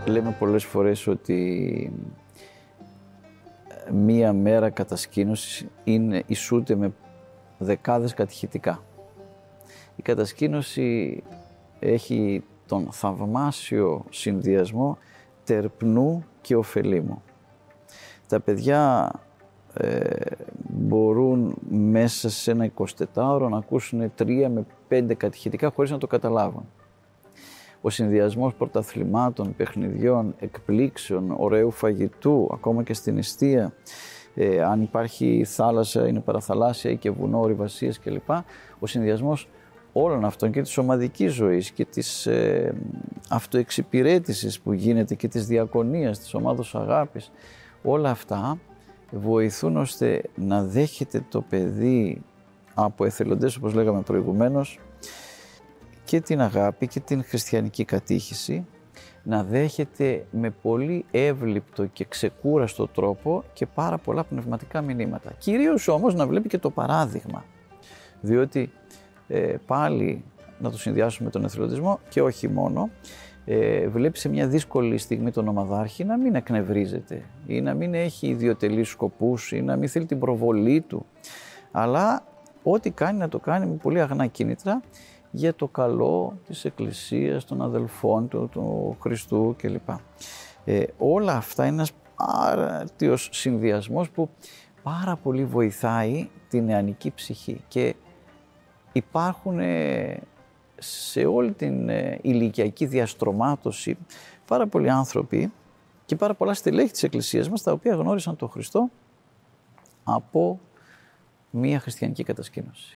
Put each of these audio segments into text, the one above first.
Λέμε πολλές φορές ότι μία μέρα κατασκήνωσης ισούται με δεκάδες κατηχητικά. Η κατασκήνωση έχει τον θαυμάσιο συνδυασμό τερπνού και ωφελήμου. Τα παιδιά μπορούν μέσα σε ένα 24ωρο να ακούσουν 3 με 5 κατηχητικά χωρίς να το καταλάβουν. Ο συνδυασμός πρωταθλημάτων, παιχνιδιών, εκπλήξεων, ωραίου φαγητού, ακόμα και στην εστία, αν υπάρχει θάλασσα, είναι παραθαλάσσια ή και βουνό, ορειβασίες κλπ. Ο συνδυασμός όλων αυτών και της ομαδικής ζωής και της αυτοεξυπηρέτησης που γίνεται και της διακονίας, της ομάδος αγάπης, όλα αυτά βοηθούν ώστε να δέχεται το παιδί από εθελοντές, όπως λέγαμε προηγουμένως, και την αγάπη και την χριστιανική κατήχηση, να δέχεται με πολύ εύληπτο και ξεκούραστο τρόπο και πάρα πολλά πνευματικά μηνύματα. Κυρίως όμως να βλέπει και το παράδειγμα, διότι πάλι να το συνδυάσουμε με τον εθελοντισμό και όχι μόνο, βλέπει σε μια δύσκολη στιγμή τον ομαδάρχη να μην εκνευρίζεται ή να μην έχει ιδιωτελείς σκοπούς ή να μην θέλει την προβολή του, αλλά ό,τι κάνει να το κάνει με πολύ αγνά κίνητρα για το καλό της Εκκλησίας, των αδελφών του Χριστού κλπ. Όλα αυτά είναι ένας άρτιος συνδυασμός που πάρα πολύ βοηθάει την νεανική ψυχή και υπάρχουν σε όλη την ηλικιακή διαστρωμάτωση πάρα πολλοί άνθρωποι και πάρα πολλά στελέχη της Εκκλησίας μας τα οποία γνώρισαν τον Χριστό από μία χριστιανική κατασκήνωση.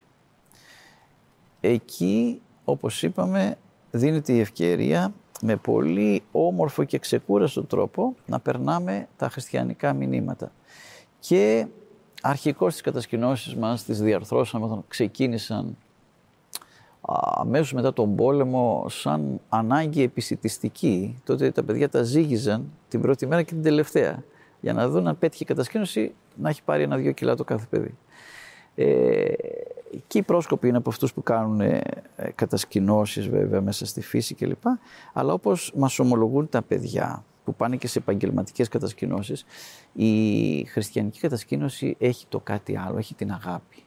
Εκεί, όπως είπαμε, δίνεται η ευκαιρία με πολύ όμορφο και ξεκούραστο τρόπο να περνάμε τα χριστιανικά μηνύματα. Και αρχικώς τις κατασκηνώσεις μας τις διαρθρώσαμε όταν ξεκίνησαν αμέσως μετά τον πόλεμο σαν ανάγκη επισιτιστική. Τότε τα παιδιά τα ζύγιζαν την πρώτη μέρα και την τελευταία για να δουν αν πέτυχε η κατασκήνωση, να έχει πάρει 1-2 κιλά το κάθε παιδί. Και οι πρόσκοποι είναι από αυτούς που κάνουν κατασκηνώσεις βέβαια μέσα στη φύση κλπ. Αλλά όπως μας ομολογούν τα παιδιά που πάνε και σε επαγγελματικές κατασκηνώσεις, η χριστιανική κατασκήνωση έχει το κάτι άλλο, έχει την αγάπη.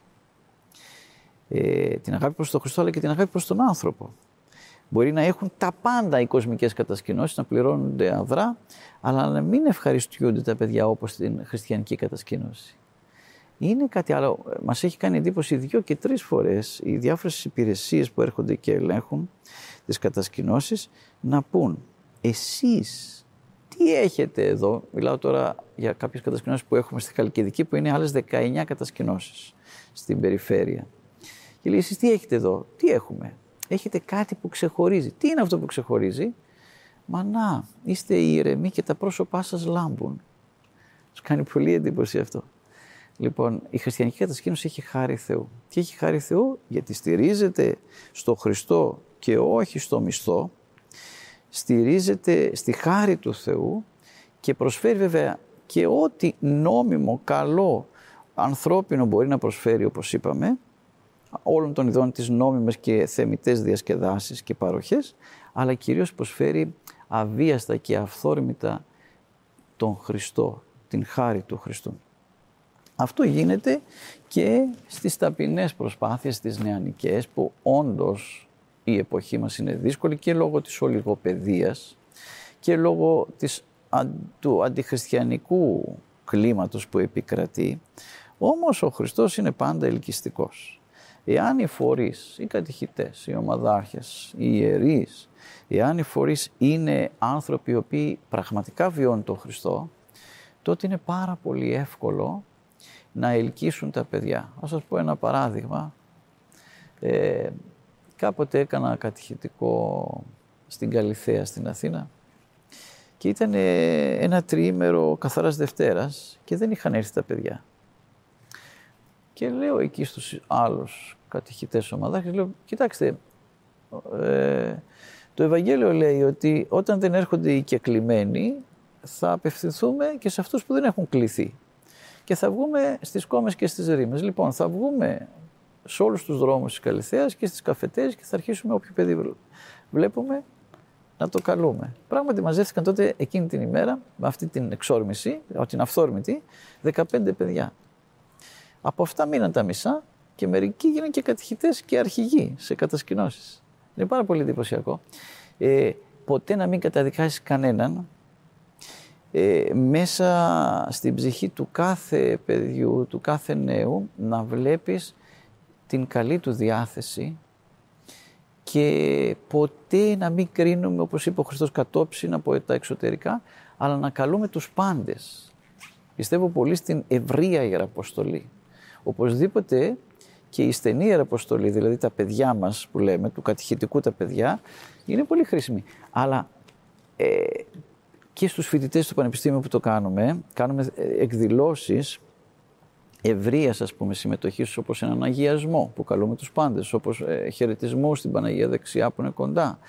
Την αγάπη προς τον Χριστό αλλά και την αγάπη προς τον άνθρωπο. Μπορεί να έχουν τα πάντα οι κοσμικές κατασκηνώσεις, να πληρώνονται αδρά, αλλά να μην ευχαριστούνται τα παιδιά όπως την χριστιανική κατασκήνωση. Είναι κάτι άλλο. Μας έχει κάνει εντύπωση 2 και 3 φορές οι διάφορες υπηρεσίες που έρχονται και ελέγχουν τις κατασκηνώσεις να πούν εσείς τι έχετε εδώ. Μιλάω τώρα για κάποιες κατασκηνώσεις που έχουμε στη Χαλκιδική που είναι άλλες 19 κατασκηνώσεις στην περιφέρεια. Και λέει εσείς τι έχετε εδώ, τι έχουμε. Έχετε κάτι που ξεχωρίζει. Τι είναι αυτό που ξεχωρίζει? Μα να, είστε ήρεμοι και τα πρόσωπά σας λάμπουν. Τους κάνει πολύ εντύπωση αυτό. Λοιπόν, η χριστιανική κατασκήνωση έχει χάρη Θεού. Και έχει χάρη Θεού γιατί στηρίζεται στο Χριστό και όχι στο μισθό, στηρίζεται στη χάρη του Θεού και προσφέρει βέβαια και ό,τι νόμιμο, καλό, ανθρώπινο μπορεί να προσφέρει, όπως είπαμε, όλων των ειδών τις νόμιμες και θεμιτές διασκεδάσεις και παροχές, αλλά κυρίως προσφέρει αβίαστα και αυθόρμητα τον Χριστό, την χάρη του Χριστού. Αυτό γίνεται και στις ταπεινές προσπάθειες τις νεανικές που όντως η εποχή μας είναι δύσκολη και λόγω της ολιγοπαιδείας και λόγω του αντιχριστιανικού κλίματος που επικρατεί, όμως ο Χριστός είναι πάντα ελκυστικός. Εάν οι φορείς, οι κατηχητές, οι ομαδάρχες, οι ιερείς, εάν οι φορείς είναι άνθρωποι οι οποίοι πραγματικά βιώνουν τον Χριστό, τότε είναι πάρα πολύ εύκολο να ελκύσουν τα παιδιά. Ας σας πω ένα παράδειγμα. Κάποτε έκανα κατηχητικό στην Καλιθέα στην Αθήνα και ήταν ένα τριήμερο καθαράς Δευτέρας και δεν είχαν έρθει τα παιδιά. Και λέω εκεί στους άλλους κατηχητές ομαδάρχες, λέω, κοιτάξτε, το Ευαγγέλιο λέει ότι όταν δεν έρχονται οι κεκλημένοι θα απευθυνθούμε και σε αυτούς που δεν έχουν κληθεί. Και θα βγούμε στις κόμες και στις ρήμες. Λοιπόν, θα βγούμε σε όλους τους δρόμους της Καλιθέας και στις καφετέρειες και θα αρχίσουμε όποιο παιδί βλέπουμε να το καλούμε. Πράγματι μαζεύτηκαν τότε εκείνη την ημέρα, με αυτή την εξόρμηση, την αυθόρμητη, 15 παιδιά. Από αυτά μείναν τα μισά και μερικοί γίνανε και κατηχητές και αρχηγοί σε κατασκηνώσεις. Είναι πάρα πολύ εντυπωσιακό. Ποτέ να μην καταδικάσεις κανέναν, μέσα στην ψυχή του κάθε παιδιού, του κάθε νέου, να βλέπεις την καλή του διάθεση και ποτέ να μην κρίνουμε, όπως είπε ο Χριστός, κατόψιν από τα εξωτερικά, αλλά να καλούμε τους πάντες. Πιστεύω πολύ στην ευρεία Ιεραποστολή. Οπωσδήποτε και η στενή Ιεραποστολή, δηλαδή τα παιδιά μας που λέμε, του κατηχητικού τα παιδιά, είναι πολύ χρήσιμη. Αλλά και στους φοιτητές του Πανεπιστήμιου που το κάνουμε εκδηλώσεις ευρείας, ας πούμε, συμμετοχής, όπως έναν αγιασμό που καλούμε τους πάντες, όπως χαιρετισμό στην Παναγία Δεξιά που είναι κοντά,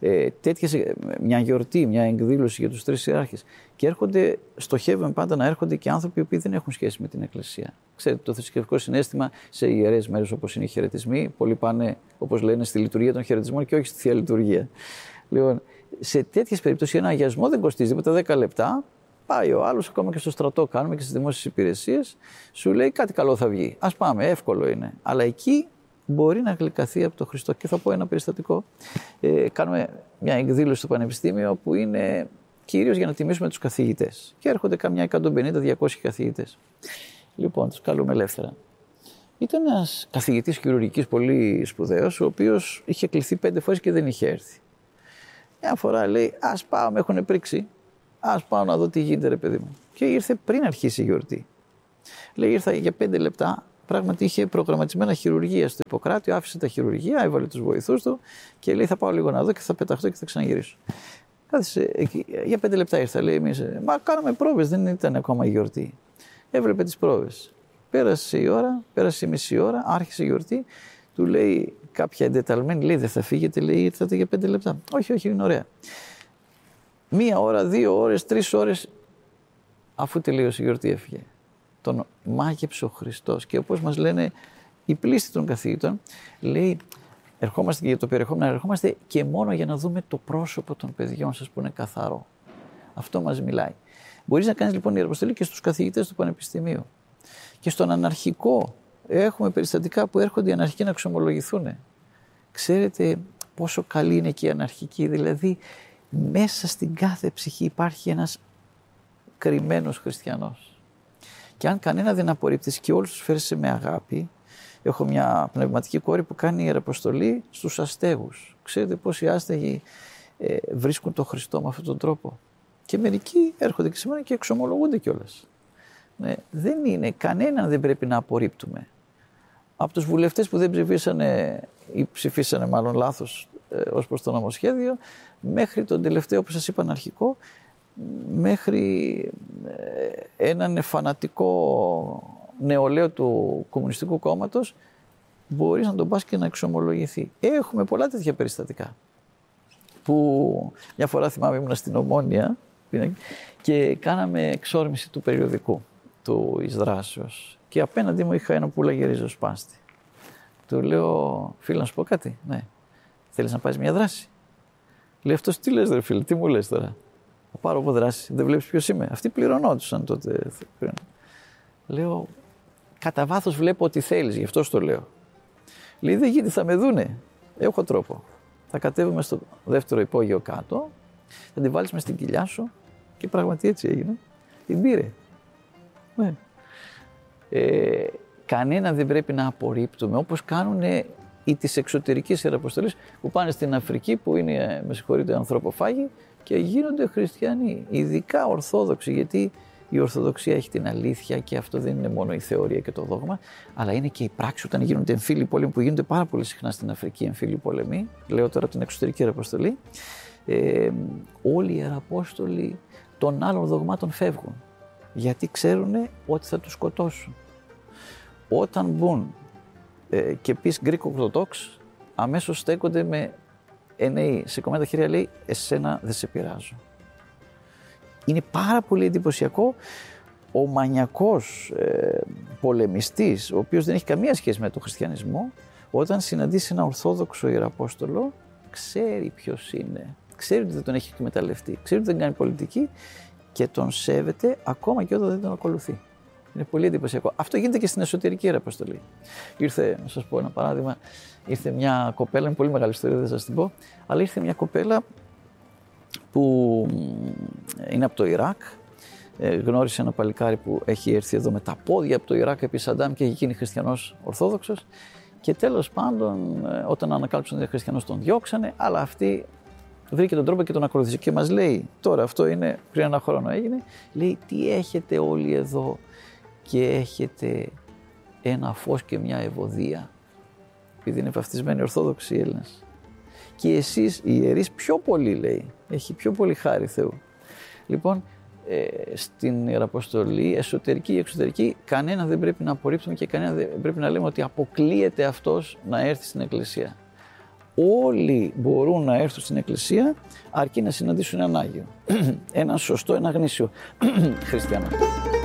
μια γιορτή, μια εκδήλωση για τους τρεις ιεράρχες. Και στοχεύουμε πάντα να έρχονται και άνθρωποι οι οποίοι δεν έχουν σχέση με την Εκκλησία. Ξέρετε, το θρησκευτικό συναίσθημα σε ιερές μέρες όπως είναι οι χαιρετισμοί, πολλοί πάνε, όπως λένε, στη λειτουργία των χαιρετισμών και όχι στη Θεία Λειτουργία. Λοιπόν, σε τέτοιες περιπτώσεις ένα αγιασμό δεν κοστίζει τίποτα, 10 λεπτά. Πάει ο άλλος, ακόμα και στο στρατό κάνουμε και στις δημόσιες υπηρεσίες, σου λέει κάτι καλό θα βγει. Ας πάμε, εύκολο είναι. Αλλά εκεί μπορεί να γλυκαθεί από τον Χριστό. Και θα πω ένα περιστατικό. Κάνουμε μια εκδήλωση στο Πανεπιστήμιο που είναι κυρίως για να τιμήσουμε τους καθηγητές. Και έρχονται καμιά 150-200 καθηγητές. Λοιπόν, τους καλούμε ελεύθερα. Ήταν ένας καθηγητής χειρουργικής πολύ σπουδαίος, ο οποίος είχε κληθεί 5 φορές και δεν είχε έρθει. Μια φορά λέει: ας πάω, με έχουν πρίξει. Ας πάω να δω τι γίνεται, ρε παιδί μου. Και ήρθε πριν αρχίσει η γιορτή. Λέει: ήρθα για 5 λεπτά. Πράγματι είχε προγραμματισμένα χειρουργία στο Ιπποκράτιο. Άφησε τα χειρουργία, έβαλε τους βοηθούς του και λέει: θα πάω λίγο να δω και θα πεταχτώ και θα ξαναγυρίσω. Κάθισε εκεί. Για 5 λεπτά ήρθα. Λέει: εμείς, μα κάναμε πρόβες, δεν ήταν ακόμα η γιορτή. Έβλεπε τις πρόβες. Πέρασε η ώρα, πέρασε η μισή ώρα, άρχισε η γιορτή. Του λέει κάποια εντεταλμένη: λέει, δεν θα φύγετε, λέει, ήρθατε για 5 λεπτά. Όχι, όχι, είναι ωραία. 1 ώρα, 2 ώρες, 3 ώρες, αφού τελείωσε η γιορτή έφυγε. Τον μάγεψε ο Χριστός. Και όπως μας λένε οι πλήστοι των καθηγητών, λέει: ερχόμαστε και για το περιεχόμενο, ερχόμαστε και μόνο για να δούμε το πρόσωπο των παιδιών σας που είναι καθαρό. Αυτό μας μιλάει. Μπορείς να κάνεις λοιπόν ιεραποστολή και στους καθηγητές του Πανεπιστημίου. Και στον αναρχικό έχουμε περιστατικά που έρχονται οι αναρχικοί να εξομολογηθούν. Ξέρετε πόσο καλή είναι και η αναρχική, δηλαδή μέσα στην κάθε ψυχή υπάρχει ένας κρυμμένος χριστιανός. Και αν κανένα δεν απορρίπτεις και όλους τους φέρεσαι με αγάπη, έχω μια πνευματική κόρη που κάνει ιεραποστολή στους αστέγους. Ξέρετε πόσοι άστεγοι βρίσκουν τον Χριστό με αυτόν τον τρόπο. Και μερικοί έρχονται και σήμερα και εξομολογούνται κιόλας. Ναι, δεν είναι, κανέναν δεν πρέπει να απορρίπτουμε. Από τους βουλευτές που δεν ψηφίσανε ή ψηφίσανε μάλλον λάθος ως προς το νομοσχέδιο, μέχρι τον τελευταίο που σας είπα αρχικό, μέχρι έναν φανατικό νεολαίο του Κομμουνιστικού Κόμματος, μπορείς να τον πας και να εξομολογηθεί. Έχουμε πολλά τέτοια περιστατικά. Που μια φορά θυμάμαι ήμουν στην Ομόνια και κάναμε εξόρμηση του περιοδικού του εις δράσεως. Και απέναντί μου είχα ένα που λέγε ριζοσπάστη. Του λέω: φίλε, να σου πω κάτι? Ναι. Θέλεις να πάρεις μια δράση? Λέει αυτός: τι λες, ρε φίλε, τι μου λες τώρα? Θα πάρω από δράση, δεν βλέπεις ποιος είμαι? Αυτοί πληρωνόντουσαν τότε. Λέω: κατά βάθος βλέπω ότι θέλεις, γι' αυτό το λέω. Λέει: δεν γίνεται, θα με δούνε. Έχω τρόπο. Θα κατέβουμε στο δεύτερο υπόγειο κάτω, θα την βάλεις μες στην κοιλιά σου και πράγματι έτσι έγινε. Την πήρε. Ναι. Κανένα δεν πρέπει να απορρίπτουμε, όπως κάνουν οι της εξωτερικής ιεραποστολής που πάνε στην Αφρική που είναι, με συγχωρείτε, ανθρωποφάγοι και γίνονται χριστιανοί, ειδικά Ορθόδοξοι, γιατί η Ορθοδοξία έχει την αλήθεια και αυτό δεν είναι μόνο η θεωρία και το δόγμα, αλλά είναι και η πράξη όταν γίνονται εμφύλοι πόλεμοι που γίνονται πάρα πολύ συχνά στην Αφρική, εμφύλοι πολεμοί, λέω τώρα από την εξωτερική ιεραποστολή, όλοι οι ιεραπόστολοι των άλλων δογμάτων φεύγουν, γιατί ξέρουν ότι θα τους σκοτώσουν. Όταν μπουν και πεις Greek Orthodox, αμέσως στέκονται με εννοεί, σηκωμένα τα χέρια, λέει: εσένα δεν σε πειράζω. Είναι πάρα πολύ εντυπωσιακό ο μανιακός πολεμιστής, ο οποίος δεν έχει καμία σχέση με τον χριστιανισμό, όταν συναντήσει ένα Ορθόδοξο ιεραπόστολο, ξέρει ποιος είναι. ξέρει ότι δεν τον έχει εκμεταλλευτεί, ξέρει ότι δεν κάνει πολιτική και τον σέβεται ακόμα και όταν δεν τον ακολουθεί. Είναι πολύ εντυπωσιακό. Αυτό γίνεται και στην εσωτερική Ιεραποστολή. Ήρθε, να σας πω ένα παράδειγμα, ήρθε μια κοπέλα, είναι πολύ μεγάλη ιστορία, δεν σας την πω, αλλά ήρθε μια κοπέλα που είναι από το Ιράκ, γνώρισε ένα παλικάρι που έχει έρθει εδώ με τα πόδια από το Ιράκ επί Σαντάμ και έχει γίνει χριστιανός Ορθόδοξος και τέλος πάντων όταν ανακάλυψαν ότι είναι χριστιανός τον διώξανε, αλλά αυτή βρήκε τον τρόπο και τον ακολούθησε και μας λέει, τώρα αυτό είναι πριν ένα χρόνο έγινε, λέει τι έχετε όλοι εδώ και έχετε ένα φως και μια ευωδία, επειδή είναι βαφτισμένοι Ορθόδοξοι οι Έλληνες. Και εσείς οι ιερείς πιο πολύ, λέει, έχει πιο πολύ χάρη Θεού. Λοιπόν, στην Ιεραποστολή, εσωτερική ή εξωτερική, κανένα δεν πρέπει να απορρίψουμε και κανένα δεν πρέπει να λέμε ότι αποκλείεται αυτός να έρθει στην Εκκλησία. Όλοι μπορούν να έρθουν στην Εκκλησία αρκεί να συναντήσουν έναν Άγιο, έναν σωστό, έναν γνήσιο χριστιανό.